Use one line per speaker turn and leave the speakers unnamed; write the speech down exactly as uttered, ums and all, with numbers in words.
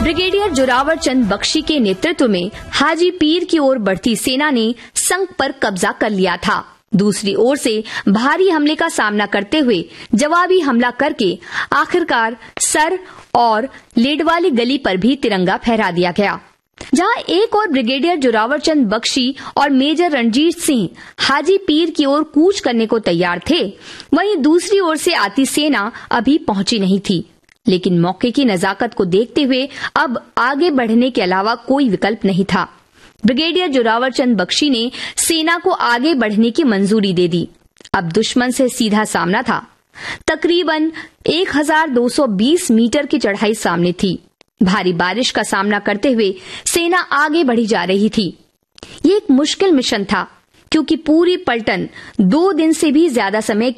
Brigadier Zorawar चंद बख्शी के नेतृत्व में हाजी पीर की ओर बढ़ती सेना ने संक पर कब्जा कर लिया था। दूसरी ओर से भारी हमले का सामना करते हुए जवाबी हमला करके आखिरकार सर और लेडवाली गली पर भी तिरंगा फहरा दिया गया। जहां एक और ब्रिगेडियर जोरावर चंद बख्शी और मेजर रणजीत सिंह हाजी पीर की ओर कूच करने को तैयार थे, वहीं दूसरी ओर से आती सेना अभी पहुंची नहीं थी। लेकिन मौके की नजाकत को देखते हुए अब आगे बढ़ने के अलावा कोई विकल्प नहीं था। ब्रिगेडियर जोरावर चंद बख्शी ने सेना को आगे बढ़ने की मंजूरी दे दी। अब दुश्मन से सीधा सामना था। तकरीबन एक हज़ार दो सौ बीस मीटर की चढ़ाई सामने थी। भारी बारिश का सामना करते हुए सेना आगे बढ़ी जा रही थी। ये एक मुश्किल मिशन था, क्योंकि पूरी पलटन दो दिन से भी ज्यादा समय